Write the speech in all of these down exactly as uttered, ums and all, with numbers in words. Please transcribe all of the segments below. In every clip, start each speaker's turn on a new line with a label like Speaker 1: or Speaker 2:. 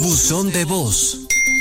Speaker 1: Buzón de voz.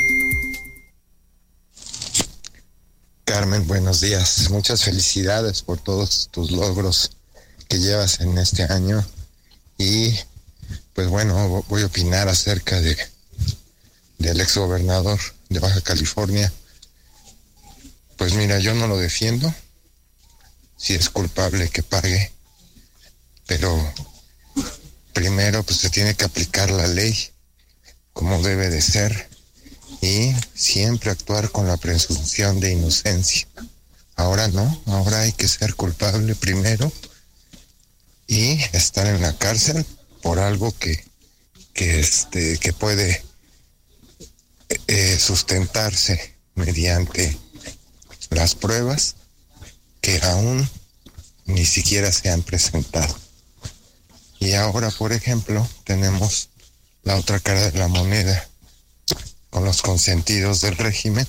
Speaker 2: Carmen, buenos días. Muchas felicidades por todos tus logros que llevas en este año. Y pues bueno, voy a opinar acerca de del exgobernador de Baja California. Pues mira, yo no lo defiendo. Si es culpable, que pague. Pero primero pues se tiene que aplicar la ley como debe de ser. Y siempre actuar con la presunción de inocencia. Ahora no, ahora hay que ser culpable primero y estar en la cárcel por algo que, que, este, que puede eh, sustentarse mediante las pruebas que aún ni siquiera se han presentado. Y ahora, por ejemplo, tenemos la otra cara de la moneda con los consentidos del régimen,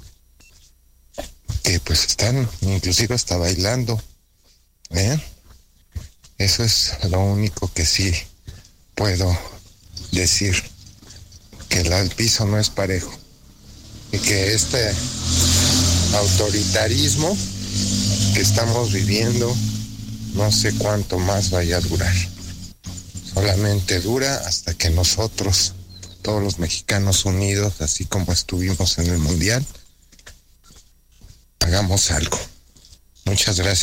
Speaker 2: que pues están inclusive hasta bailando, ¿eh? Eso es lo único que sí puedo decir, que el, el piso no es parejo y que este autoritarismo que estamos viviendo no sé cuánto más vaya a durar. Solamente dura hasta que nosotros, todos los mexicanos unidos, así como estuvimos en el Mundial, hagamos algo. Muchas gracias.